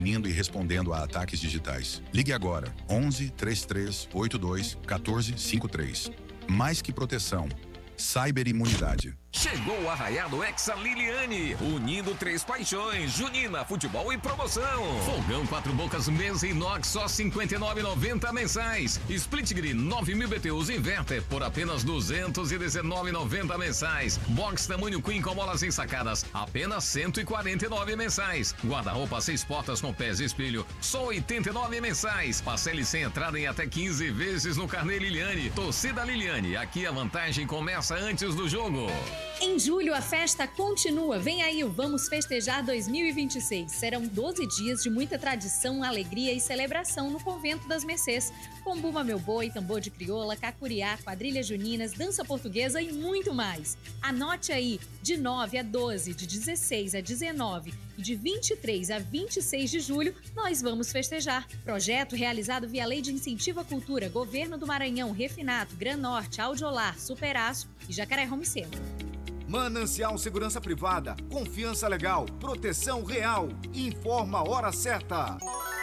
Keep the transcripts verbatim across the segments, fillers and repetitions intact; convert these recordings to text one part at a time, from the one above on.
prevenindo e respondendo a ataques digitais. Ligue agora onze, trinta e três, oitenta e dois, quatorze, cinquenta e três. Mais que proteção, cyberimunidade. Chegou o Arraiado Hexa Liliane, unindo três paixões, junina, futebol e promoção. Fogão quatro bocas, mesa inox, só cinquenta e nove reais e noventa centavos mensais. Split Grid nove mil B T Us Inverter por apenas duzentos e dezenove reais e noventa centavos mensais. Box tamanho Queen com molas ensacadas, apenas cento e quarenta e nove reais mensais. Guarda-roupa seis portas com pés e espelho, só oitenta e nove reais mensais. Parcele sem entrada em até quinze vezes no carnê Liliane. Torcida Liliane, aqui a vantagem começa antes do jogo. Em julho, a festa continua. Vem aí o Vamos Festejar dois mil e vinte e seis. Serão doze dias de muita tradição, alegria e celebração no Convento das Mercês. Com Bumba Meu Boi, tambor de crioula, cacuriá, quadrilhas juninas, dança portuguesa e muito mais. Anote aí, de nove a doze, de dezesseis a dezenove e de vinte e três a vinte e seis de julho, nós vamos festejar. Projeto realizado via Lei de Incentivo à Cultura, Governo do Maranhão, Refinato, Gran Norte, Audiolar, Superaço e Jacaré Home Center. Manancial Segurança Privada, confiança legal, proteção real. Informa a hora certa.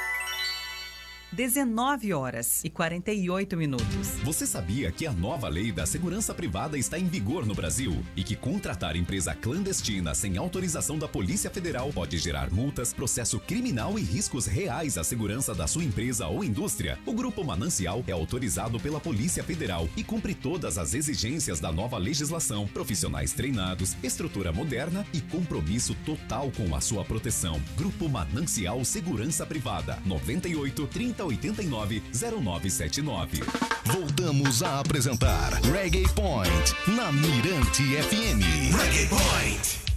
dezenove horas e quarenta e oito minutos. Você sabia que a nova lei da segurança privada está em vigor no Brasil e que contratar empresa clandestina sem autorização da Polícia Federal pode gerar multas, processo criminal e riscos reais à segurança da sua empresa ou indústria? O Grupo Manancial é autorizado pela Polícia Federal e cumpre todas as exigências da nova legislação, profissionais treinados, estrutura moderna e compromisso total com a sua proteção. Grupo Manancial Segurança Privada, noventa e oito, trinta, oitenta e nove, zero nove sete nove. Voltamos a apresentar Reggae Point na Mirante F M. Reggae Point.